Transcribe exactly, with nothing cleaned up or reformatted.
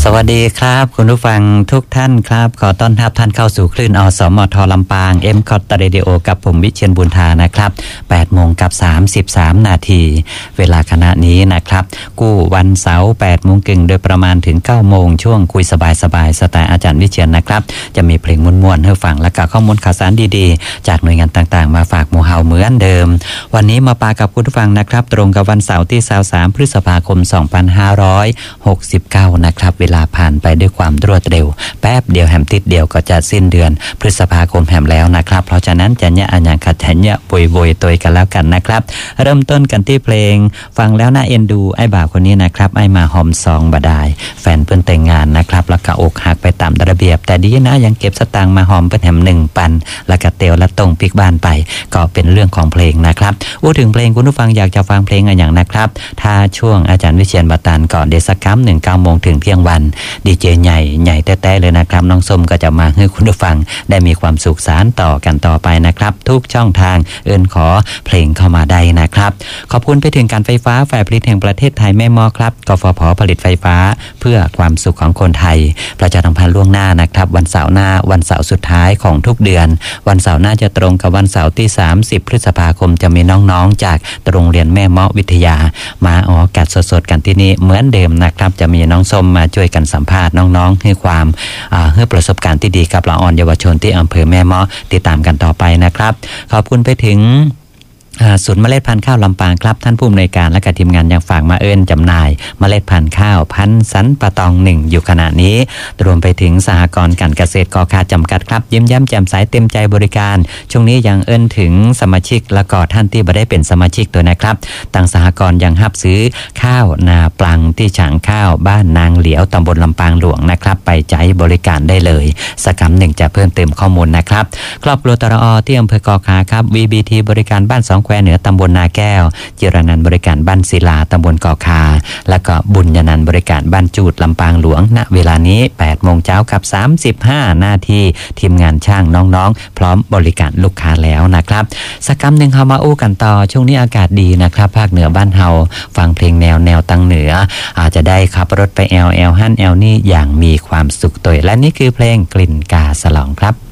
วัสดีครับคุณผู้ฟังทุกท่านครับขอต้อนรับท่านเข้าสู่คลื่นอสมทลำปาง เอ็ม คอท เรดิโอกับผมวิเชียรบุญธานะครับแปดโมงกับสามสิบสามนาทีเวลาขณะนี้นะครับกู้วันเสาร์แปดโมงครึ่งโดยประมาณถึงเก้าโมงช่วงคุยสบายสบายสไตล์อาจารย์วิเชียรนะครับจะมีเพลงม่วนๆให้ฟังและก็ข้อมูลข่าวสารดีๆจากหน่วยงานต่างๆมาฝากหมู่เฮาเหมือนเดิมวันนี้มาปากับคุณผู้ฟังนะครับตรงกับวันเสาร์ที่ยี่สิบสามพฤษภาคมสองพันห้าร้อยหกสิบเก้านะครับเวลาผ่านไปด้วยความรวดเร็วแป๊บเดียวแหมติดเดียวก็จะสิ้นเดือนพฤษภาคมแหมแล้วนะครับเพราะฉะนั้นจะเนี่ยอันอย่างขัดแฉเนี่ยบวยบวยตัวกันแล้วกันนะครับเริ่มต้นกันที่เพลงฟังแล้วน่าเอ็นดูไอ้บ่าวคนนี้นะครับไอ้มาหอมซองบดายแฟนเพิ่นแต่งงานนะครับแล้วก็อกหักไปตามระเบียบแต่ดีนะยังเก็บสตางค์มาหอมเพิ่นแหมหนึ่งปันแล้วก็เตียวและตรงปิกบ้านไปก็เป็นเรื่องของเพลงนะครับพูดถึงเพลงคุณผู้ฟังอยากจะฟังเพลงอะไรอย่างนะครับถ้าช่วงอาจารย์วิเชียรบัตานก่อนเดซกัมหนึ่งเก้าโมงถึงเที่ยงวันดีเจใหญ่ใหญ่แต้ๆเลยนะครับน้องส้มก็จะมาให้คุณผู้ฟังได้มีความสุขสานต่อกันต่อไปนะครับทุกช่องทางเอิ้นขอเพลงเข้ามาได้นะครับขอบคุณไปถึงการไฟฟ้าฝ่ายผลิตแห่งประเทศไทยแม่มอครับกฟผผลิตไฟฟ้าเพื่อความสุขของคนไทยประชาสัมพันธ์ล่วงหน้านะครับวันเสาร์หน้าวันเสาร์สุดท้ายของทุกเดือนวันเสาร์หน้าจะตรงกับวันเสาร์ที่สามสิบพฤษภาคมจะมีน้องๆจากโรงเรียนแม่มอวิทยามาออกอากาศสดๆกันที่นี่เหมือนเดิมนะครับจะมีน้องส้มมาช่วยกันสัมภาษณ์น้องๆให้ความให้ประสบการณ์ที่ดีกับละอ่อนเยาวชนที่อำเภอแม่เมาะติดตามกันต่อไปนะครับขอบคุณไปถึงศูนย์เมล็ดพันธุ์ข้าวลำปางครับท่านผู้อำนวยการและก็ทีมงานยังฝากมาเอิ้นจำหน่ายเมล็ดพันธุ์ข้าวพันธุ์สันปะตองหนึ่งอยู่ขณะนี้รวมไปถึงสหกรณ์การเกษตรกอคาจำกัดครับยิ้มแย้มแจ่มใสเต็มใจบริการช่วงนี้ยังเอิ้นถึงสมาชิกและก็ท่านที่ไม่ได้เป็นสมาชิกตัวนะครับต่างสหกรณ์ยังรับซื้อข้าวนาปลังที่ฉางข้าวบ้านนางเหลียวตำบลลำปางหลวงนะครับไปใช้บริการได้เลยสกรรมหนึ่งจะเพิ่มเติมข้อมูลนะครับครอบครัวตรอที่อำเภอกอคาครับ วี บี ที บริการบ้านสองแควเหนือตำบลนาแก้วจิรนันท์บริการบ้านศิลาตำบลกอคาและก็บุญญนันท์บริการบ้านจูดลำปางหลวงณเวลานี้แปดโมงเช้ากับสามสิบห้านาทีทีมงานช่างน้องๆพร้อมบริการลูกค้าแล้วนะครับสักคำหนึ่งเฮามาอู้กันต่อช่วงนี้อากาศดีนะครับภาคเหนือบ้านเฮาฟังเพลงแนวแนวตังเหนืออาจจะได้ขับรถไปแอลแอลฮั่นแอลนี่อย่างมีความสุขตัวและนี่คือเพลงกลิ่นกาสลองครับ